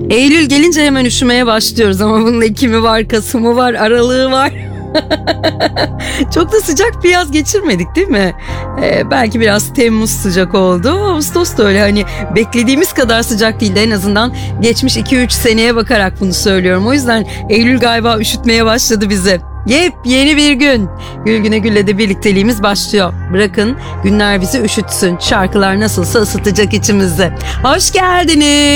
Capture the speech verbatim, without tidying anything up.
Eylül gelince hemen üşümeye başlıyoruz ama bunun Ekim'i var, Kasım'ı var, Aralık'ı var. Çok da sıcak bir yaz geçirmedik değil mi? Ee, belki biraz Temmuz sıcak oldu. Ağustos da öyle, hani beklediğimiz kadar sıcak değildi. En azından geçmiş iki üç seneye bakarak bunu söylüyorum. O yüzden Eylül galiba üşütmeye başladı bizi. Yepyeni bir gün. Gül Güne Gül'le de birlikteliğimiz başlıyor. Bırakın günler bizi üşütsün. Şarkılar nasılsa ısıtacak içimizde. Hoş geldiniz.